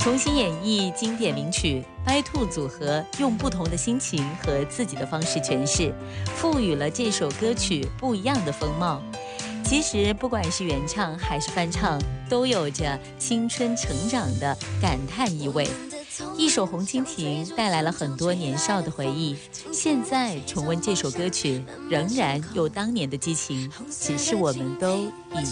重新演绎经典名曲，白兔组合用不同的心情和自己的方式诠释，赋予了这首歌曲不一样的风貌。其实不管是原唱还是翻唱，都有着青春成长的感叹意味。一首《红蜻蜓》带来了很多年少的回忆，现在重温这首歌曲，仍然有当年的激情，只是我们都已